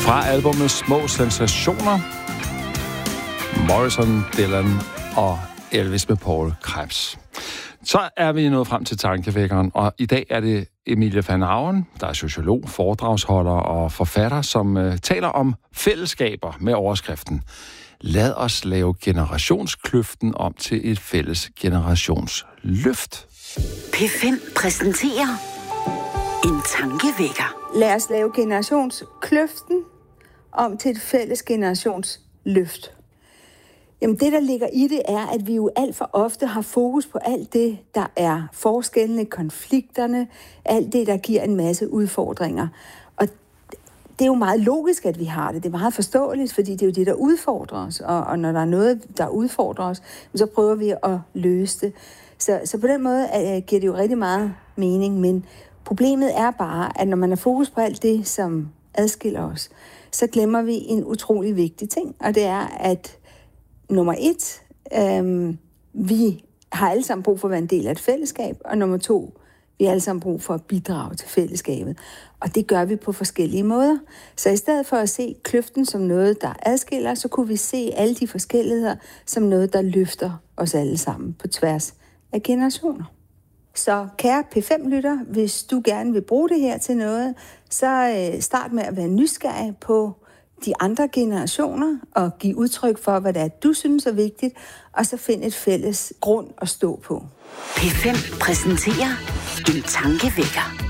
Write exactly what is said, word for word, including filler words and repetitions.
Fra albumet Små Sensationer, Morrison, Dylan og Elvis med Paul Krebs. Så er vi nået frem til tankevækkeren, og i dag er det Emilie van Auen, der er sociolog, foredragsholder og forfatter, som uh, taler om fællesskaber med overskriften: Lad os lave generationskløften om til et fælles generationsløft. P fem præsenterer en tankevækker. Lad os lave generationskløften om til et fælles generationsløft. Jamen det, der ligger i det, er, at vi jo alt for ofte har fokus på alt det, der er forskellene, konflikterne, alt det, der giver en masse udfordringer. Og det er jo meget logisk, at vi har det. Det er meget forståeligt, fordi det er jo det, der udfordrer os. Og, og når der er noget, der udfordrer os, så prøver vi at løse det. Så, så på den måde uh, giver det jo rigtig meget mening. Men problemet er bare, at når man har fokus på alt det, som adskiller os, så glemmer vi en utrolig vigtig ting. Og det er, at nummer et, øhm, vi har alle sammen brug for at være en del af et fællesskab, og nummer to, vi har alle sammen brug for at bidrage til fællesskabet. Og det gør vi på forskellige måder. Så i stedet for at se kløften som noget, der adskiller, så kunne vi se alle de forskelligheder som noget, der løfter os alle sammen på tværs af generationer. Så kære P fem-lytter, hvis du gerne vil bruge det her til noget, så øh, start med at være nysgerrig på de andre generationer og give udtryk for, hvad det er, du synes er vigtigt, og så find et fælles grund at stå på. P fem præsenterer en tankevækker.